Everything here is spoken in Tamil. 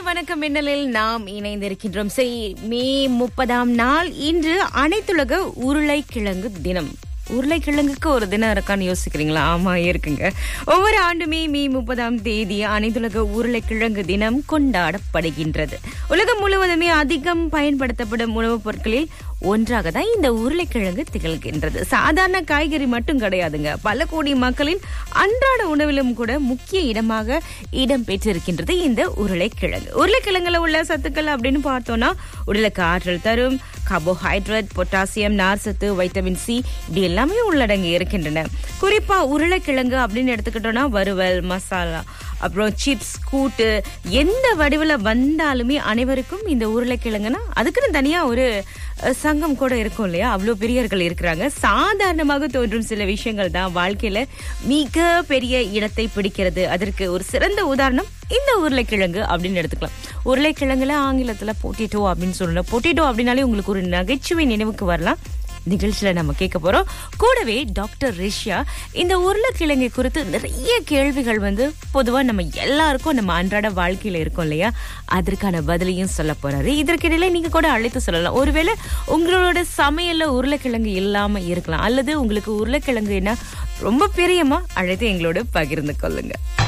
வணக்கம் மின்னலில் நாம் இணைந்திருக்கின்றோம். சரி, மே 30ஆம் நாள் இன்று அனைத்துலக உருளைக்கிழங்கு தினம். உருளைக்கிழங்குக்கு ஒரு தினம் இருக்கான்னு யோசிக்கிறீங்களா? ஆமா, இருக்குங்க. ஒவ்வொரு ஆண்டுமே மே 30ஆம் தேதி அனைத்துலக உருளைக்கிழங்கு தினம் கொண்டாடப்படுகின்றது. உலகம் முழுவதுமே அதிகம் பயன்படுத்தப்படும் உணவுப் பொருட்களில் ஒன்றாக தான் இந்த உருளைக்கிழங்கு திகழ்கின்றது. சாதாரண காய்கறி மட்டும் கிடையாதுங்க. பல கோடி மக்களின் அன்றாட உணவிலும் கூட முக்கிய இடம் பெற்றிருக்கின்றது இந்த உருளைக்கிழங்கு. உருளைக்கிழங்குல உள்ள சத்துக்கள் அப்படின்னு பார்த்தோம்னா, உடலுக்கு ஆற்றல் தரும் கார்போஹைட்ரேட், பொட்டாசியம், நார்சத்து, வைட்டமின் சி இப்படி எல்லாமே உள்ளடங்கி இருக்கின்றன. குறிப்பா உருளைக்கிழங்கு அப்படின்னு எடுத்துக்கிட்டோம்னா, வறுவல், மசாலா, அப்புறம் சிப்ஸ், கூட்டு எந்த வடிவுல வந்தாலுமே அனைவருக்கும் இந்த உருளைக்கிழங்குனா அதுக்குன்னு தனியா ஒரு சங்கம் கூட இருக்கும் இல்லையா? அவ்வளவு பெரியவர்கள் இருக்கிறாங்க. சாதாரணமாக தோன்றும் சில விஷயங்கள் தான் வாழ்க்கையில மிக பெரிய இடத்தை பிடிக்கிறது. அதற்கு ஒரு சிறந்த உதாரணம் இந்த உருளைக்கிழங்கு அப்படின்னு எடுத்துக்கலாம். உருளைக்கிழங்குல ஆங்கிலத்துல பொட்டேட்டோ அப்படின்னு சொல்லணும். பொட்டேட்டோ அப்படின்னாலே உங்களுக்கு ஒரு நகைச்சுவை நினைவுக்கு வரலாம். நிகழ்ச்சியில நம்ம கேட்க போறோம். கூடவே டாக்டர் ரிஷியா இந்த உருளைக்கிழங்கை குறித்து நிறைய கேள்விகள் பொதுவா நம்ம எல்லாருக்கும் நம்ம அன்றாட வாழ்க்கையில இருக்கும் இல்லையா, அதற்கான பதிலையும் சொல்ல போறாரு. இதற்கிடையில நீங்க கூட அழைத்து சொல்லலாம். ஒருவேளை உங்களோட சமையல்ல உருளைக்கிழங்கு இல்லாம இருக்கலாம், அல்லது உங்களுக்கு உருளைக்கிழங்கு என்ன ரொம்ப பிரியமா அழைத்து எங்களோட பகிர்ந்து கொள்ளுங்க.